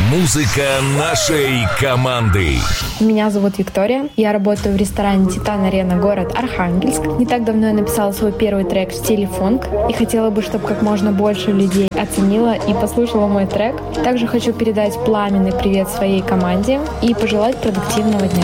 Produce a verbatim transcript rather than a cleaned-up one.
Музыка нашей команды. Меня зовут Виктория. Я работаю в ресторане «Титан Арена», город Архангельск. Не так давно я написала свой первый трек в стиле фонк и хотела бы, чтобы как можно больше людей оценила и послушала мой трек. Также хочу передать пламенный привет своей команде и пожелать продуктивного дня.